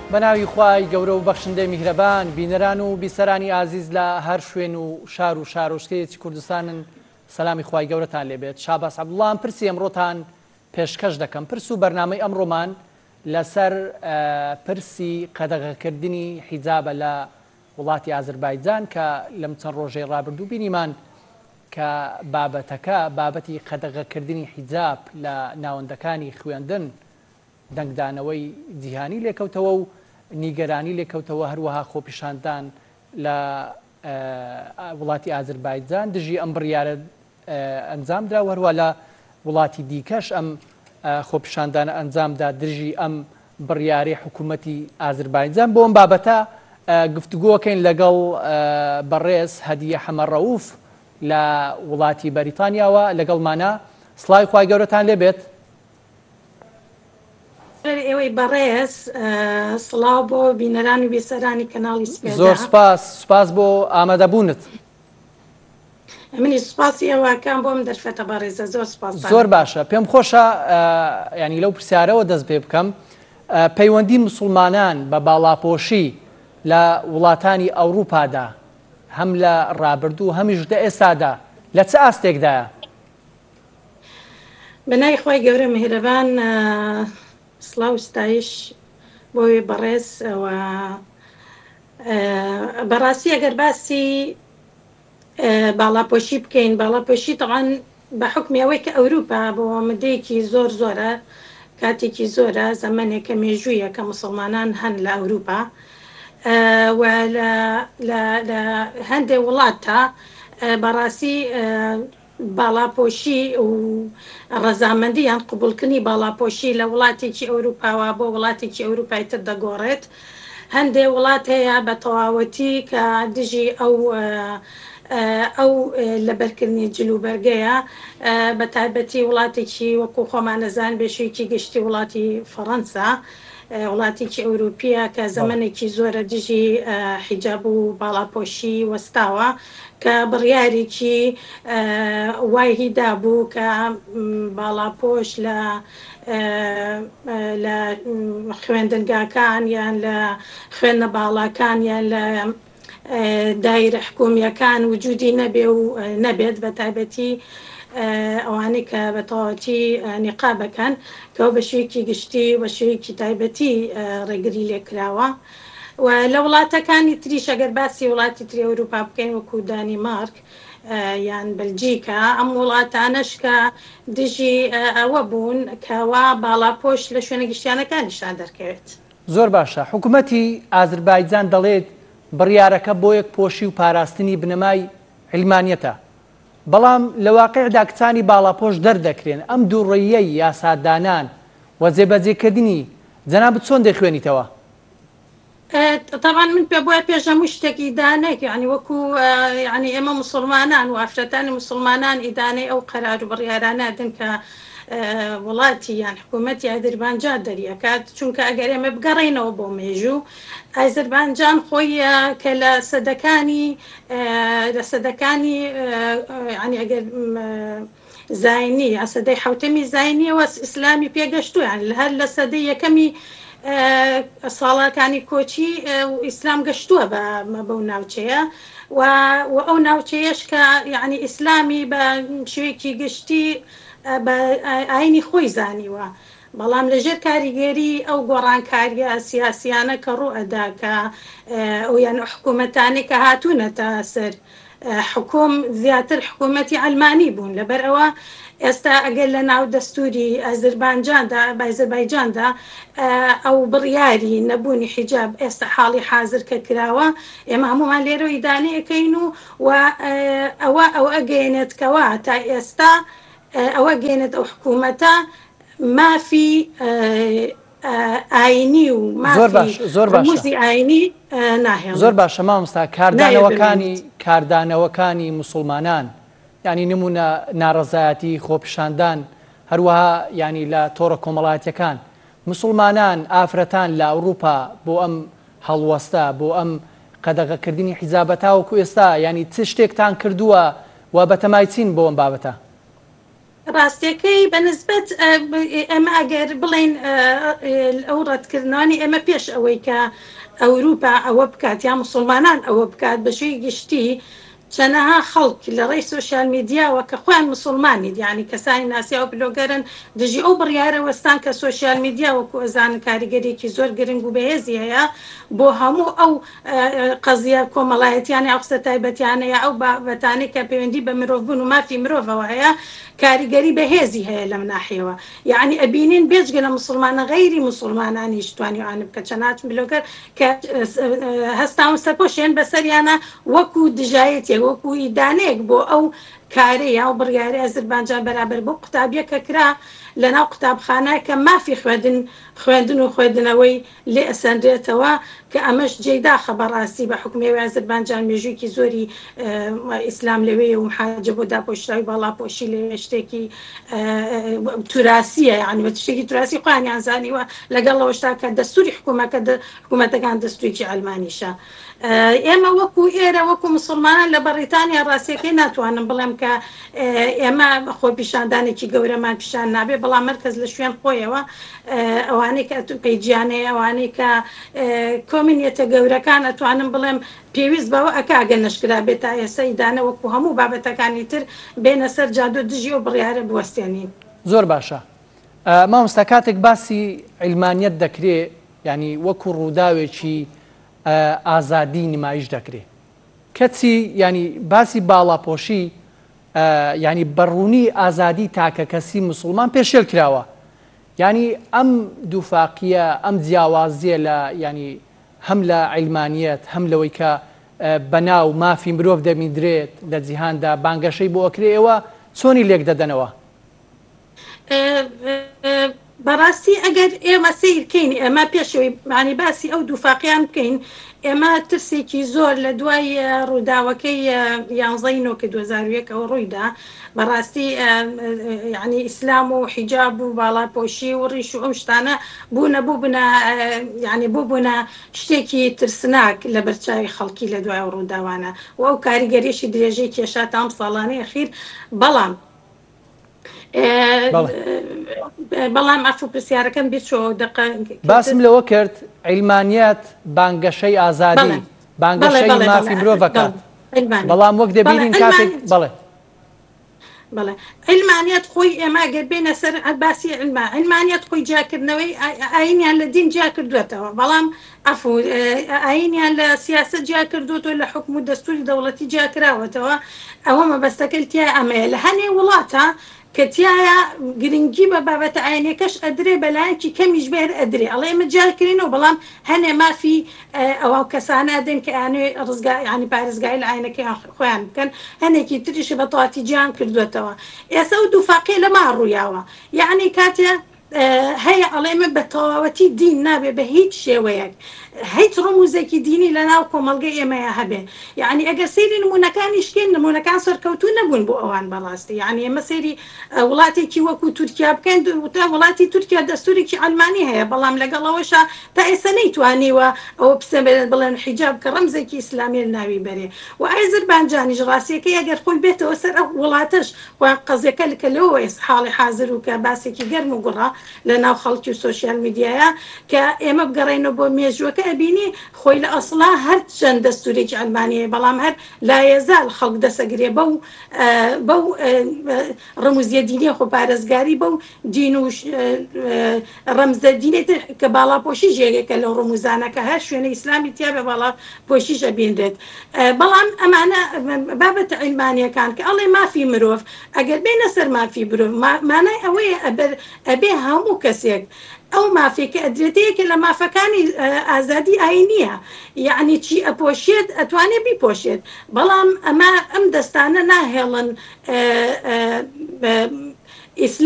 بەناوی خوای گەورە و بەخشندەی میهرەبان بینەران و بیسەرانی ئازیز لە هەر شوێن و شار و شارۆچکەیەکی کوردستانن سەلامی خوای گەورەتان لێبێت. شاباس عەبدوڵڵام پرسی ئەمڕۆتان پێشکەش دەکەم. پرس و بەرنامەی ئەمڕۆمان لەسەر پرسی قەدەغەکردنی حیجابە لە وڵاتی ئازەربایجان کە لەم چەند ڕۆژەی ڕابردوو بینیمان کە بابەتی قەدەغەکردنی حیجاب لە ناوەندەکانی خوێندن دەنگدانەوەی جیهانی لێکەوتەوە و نیگەرانی لێکەوتەوە، هەروەها خۆپیشاندان لە وڵاتی ئازەربایجان دژی ئەم بڕیارە ئەنجامدرا و هەروە لە وڵاتی دیکەش ئەم خۆپیشاندانە ئەنجامدا دژی ئەم بڕیارەی حکوومەتی ئازەربایجان. بۆ ئەم بابەتە گفتوگۆکەین لەگەڵ بەڕێز هەدیە حەمەڕەووف لە وڵاتی بەریتانیاوە لەگەڵمانە. سڵاوی خوای گەورەتان لێبێت. ئێوەی بەڕێز سڵاو بۆ بینەران و بێسەرانی کەناڵی سپێدا. زۆر سوپاس بۆ ئامادەبوونت. منی سوپاسی ئێوەکان بۆم دەرفەتە بەڕێزە. زۆر سوپاس. زۆر باشە. پێم خۆشە ینی لەو پرسیارەوە دەست پێ بکەم. پەیوەندی موسڵمانان بە باڵاپۆشی لە وڵاتانی ئەوروپادا هەم لە ڕابردوو هەمیش لە ئێستادا لە چه ئاستێکدایە؟ بەنای خۆی گەورە میهرەبان سڵاو ستایش بۆی بەڕێز. بەڕاستی ئەگەر باسی باڵاپۆشی بکەین، باڵاپۆشی تەوان بە حکمی ئەوەی کە ئەوروپا بۆ مدەیەکی زۆرە کاتێکی زۆرە زەمانێکە مێژوویە کە مسلمانان هەن لە ئەوروپا و لە هەندێک وڵاتە بەڕاستی باڵاپۆشی و ڕەزامەندی یان قبولکردنی باڵاپۆشی لە وڵاتێکی ئەوروپاوە بۆ وڵاتێکی ئەوروپای تر دەگۆڕێت. هەندێک وڵات هەیە بە تەواوەتی کە دژی ئەو لەبەرکردنی جلوبەرگەیە، بە تایبەتی وڵاتێکی وەکو خۆمانەزان بێشێکی گشتی وڵاتی فەڕەنسا، وڵاتێکی ئەوروپیە کە زەمانێکی زۆرە دژی حیجاب و باڵاپۆشی وەستاوە کە بڕیارێکی وای هیدا بوو کە باڵاپۆش لە خوێندنگاکان یان لە خوێندنە باڵاکان یان لە دایرە حکومیەکان وجودی نەبێ و نەبێت، بە تایبەتی ئەوانەی کە بە تەواوەتی نیقابەکەن کە بە شێوەیەکی گشتی بە شێوەیەکی تایبەتی ڕێگری لێکراوە. و لە وڵاتەکانی تریش ئەگەر باسی وڵاتی تری ئەوروپا بکەین وەکو دانیمارک یان بەلجیکا، ئەم وڵاتانەش کە دژی ئەوە بوون کەوا باڵاپۆش لە شوێنە گشتیانەکانیشان دەرکەوێت. زۆر باشە. حکوومەتی ئازەربایجان دەڵێت بڕیارەکە بۆ یەک پۆشی و پاراستنی بنەمای علمانیەتە، بەڵام لە واقعدا کچانی باڵاپۆش دەردەکرێن. ئەم دووڕێیەی یاسادانان و جێبەجێکردنی جەنابەت چۆن دەخوێنیتەوە؟ طبعا من پێ بۆیە پێش هەموو شتێکی ئیدانەیەک ینی وەکو ینی ئێمە مسلمانان و ئافرەتانی مسلمانان ئیدانەی ئەو قەرار و بڕیارانەدن کە وڵاتی یان حکوومەتی ئازەربایجان دەریەکات، چونکە ئەگەر ئێمە بگەڕێنەوە بۆ مێژوو ئازەربایجان خۆی کە لە سەدەکانی ینی ئەگەر زاینی سەدەی حوتەمی زاینیەوە ئیسلامی پێگەشتووە، یان هەر لە سەدەی یەکەمی ساڵەکانی کۆچی ئیسلام گەشتووە بەو ناوچەیە و ئەو ناوچەیەش کە یعنی ئیسلامی بە شوێکی گشتی بە ئاینی خۆی زانیوە، بەڵام لەژێر کاریگەری ئەو گۆڕانکاریە سیاسیانە کە ڕوو ئەدا کە ئەو یان حکوومەتانی کە هاتوونەتە سەر حکوم زیاتر حکوومەتی ئەلمانی بوون. لەبەر ئەوە ئێستا ئەگەر لە ناو دەستوری ئازەربایجاندا ئەو بڕیاری نەبوونی حیجاب ئێستا حاڵی حازر کە کراوە، ئێمە هەمومان لێرە ئیدانەیەکەین و ئەو ئەگەێنێتکەوە تا ئێستا ئەوە گەێنێت ئەو حکوومەتە مافی ئاینی و مافی ئاینی ناهێڵ. زۆر باشە مامۆستا. کاردانەوەکانی موسڵمانان ینی نمونە ناڕەزایەتی خۆپیشاندان هەروەها ینی لە تۆڕە کۆمەڵایەتیەکان موسڵمانان ئافرەتان لە ئەوروپا بۆ ئەم هەڵوەستە بۆ ئەم قەدەغەکردنی حیجابەتاوەکو ئێستا ینی چ شتێکتان کردووە و بەتەمای چین بۆ ئەم بابەتە؟ ڕاستیەکەی بەنسبەت ئێمە ئەگەر بڵێن ئەو ڕەتکردنانی ئێمە پێش ئەوەی کە ئەوروپا ئەوە بکات یا مسلمانان ئەوە بکات بە شوێی گشتی چەنەها خەڵک لە ڕێی سوۆسیال میدیاوە کە خۆیان مسلمانید یعنی کەسانی ناسیا و بلۆگەرن دژی ئەو بڕیارە وەستان کە سوۆسیال میدیا وەکو ئەزانن کاریگەرێکی زۆر گرنگ و بەهێزی هەیە بۆ هەموو ئەو قەزیە کۆمەڵایەتیانە ئەو قسە تایبەتیانەیە ئەو بابەتانەی کە پەیوەندی بە مرۆڤ بوون و مافی مرۆڤەوە هەیە کاریگەری بەهێزی هەیە لەم ناحیەوە یعنی ئەبینین بێجگە لە مسلمانە غەیری مسلمانانی شتوانی وانە بکە چەنات بلۆگەر کە هەستاون سەرپۆشێن بەسەریانە وەکو دژایەتێک وەکو ئیدانەیەک بۆ ئەو کارێ یا و بڕیارە ئەزربایجان بەرابەر بۆ قوتابیە کە کرا لەناو قوتابخانە کە مافی خوێندن و خوێندنەوەی لێ ئەسەندرێتەوە کە ئەمەش جێداخە بەڕاستی بە حکومێوی ئەزربایجان مێژوویەکی زۆری ئیسلام لەوەیە و محاجە بۆ داپۆشراوی باڵاپۆشی لێ شتێکی توراسیە یعنی بە شتێکی توراسی خۆیانیان زانیوە لەگەڵەوەشتا کە دەستوری حکوومەتەکان دەستوریی ئەلمانیشە ئێمە وەکو ئێرە وەکو مسلمانان لە بەریتانیا ڕاستیەکەی ناتوانم بڵێم کە ئێمە خۆ پیشاندانێکی گەورەمان پیشان نابێ بەڵام مرکز لە شوێن خۆیەوە ئەوانەی کە پەیجیانەیە ئەوانەی کە کۆمینیەتە گەورەکان ئەتوانم بڵێم پێویست بەوە ئەکاگە نشکرا بێت تا ئێستا ئیدانە وەکو هەموو بابەتەکانی تر بێنە سەر جادۆ دژی و بڕیارە بوەستێنین. زۆر باشە. مامۆستا کاتێک باسی عیلمانیەت دەکرێت ینی وەکو ڕووداوێکی ئازادی نمایش دەکرێت کەچی ینی باسی باڵاپۆشی ینی بەڕوونی ئازادی تاکە کەسی مسلمان پێشێل کراوە ینی ئەم دووفاقیە ئەم جیاوازیە لە ینی هەم لە عیلمانیەت هەم لەوەی کە بەناو مافی مرۆڤ دەمیدرێت لە جیهاندا بانگەشەی بۆ ئەکرێەوە چۆنی لێک دەدەنەوە؟ بەڕاستی ئەگەر ئێمە سیرکەین ئێمە پێشەوەی معنی باسی ئەو دووفاقیان بکەین ئێمە ترسێکی زۆر لە دوای ڕووداوەکەی 11 نۆکە 2001 ئەو ڕوویدا بەڕاستی یعنی ئیسلام و حیجاب و باڵاپۆشی و ڕیش و ئەم شتانە بوونە شتێکی ترسناک لە بەرچاوی خەڵکی لە دوای ڕووداوانە و ئەو کاریگەریشی درێژەی کێشات ئەم ساڵانەی ئەخیر بەڵام ئەفو پرسیارەکەم بێتەوە باسم لەوە کرد عیلمانیەت بانگەشەی ئازادی بانگەشەی مافی مرۆڤەکات بەڵام وەک دەبینین کاتێک بڵێ بەڵێ عیلمانیەت خۆی ئێمە گەر بێنە سەر باسی عیلمانیەت خۆی جاکردنەوەی ئاینیان لە دین جا کردوێتەوە بەڵام ئەفو ئاینیان لە سیاست جا کردوێتەوە لە حکم و دەستوری دەوڵەتی جا کراوەتەوە ئەوە مەبەستەکەی تیا ئەمەیە لە هەنێ وڵاتە کەتیایە گرنگی بە بابەتە ئاینەکەش ئەدرێ بەلایەکی کەمیش بێر ئەدرێ ئەڵێ ئێمە جارکردینەوە بەڵام هەنێ مافی ئەوە کەسانە دێن کە ئەانێ ڕزگای ینی پارێزگای لە ئاینەکەی خۆیان بکەن هەنێکی تریشی بە تەواتی جیان کردوێتەوە ئێستا و دووفاقی لەما ڕوویاوە یعنی کاتێ هەیە ئەڵێمە بە تەواوەتی دین نابێ بە هیچ شێوەیەک هیچ ڕموزێکی دینی لە ناو کۆمەلگەی ئێمەیە هەبێ یعنی ئەگەر سەیری نمونونەکانی شکێن نمونونەکان سەرکەوتوو نەبوون بۆ ئەوان بەڕاستی یعنی ئێمە سەیری وڵاتێکی وەکو تورکیا بکەین تا وڵاتی تورکیا دەستورێکی ئەلمانی هەیە بەڵام لەگەڵەوەشە تا ئێستا نەیتوانیوە ئەوە پسەبێت بڵێن حیجاب کە ڕەمزێکی ئیسلامی ناوی بەرێ و ئەزربایجانیش ڕاستیەکەی ئەگەر خۆی بێتەوە سەر ئەو وڵاتەش خۆیان قەزیەکە کە لەوە حاڵی حاضر و کە باسێکی گەرم و گوڕا لە ناو خەڵکی و سۆشیال میدیایە کە ئێمە بگەڕێنەوە بۆ مێژوەکە ئەبینی خۆی لە ئەسڵا هەر چەند دەستورێکی ئەلمانیە بەڵام هەر لایەزال خەڵک دەسەگرێ بەو ڕموزیە دینیە خۆ پارێزگاری بەو دین و ڕەمزە دینێت کە باڵاپۆشی ژێگەکە لەو ڕموزانەکە هەر شوێنە ئیسلامی تیا بە باڵاپۆشیش ئەبیندرێت بەڵام ئەمانە بابەتە عیلمانیەکان کە ئەڵێ مافی مرۆڤ ئەگەر بێنە سەر مافی مرۆڤ مانای ئەوەیە ئەبێ هەموو کەسێک ئەو مافێکە ئەدرێتەیەکە لە مافەکانی ئازادی ئاینیە یعنی چی ئەپۆشێت ئەتوانێت بیپۆشێت بەڵام ئەمە ئەم دەستانە ناهێڵن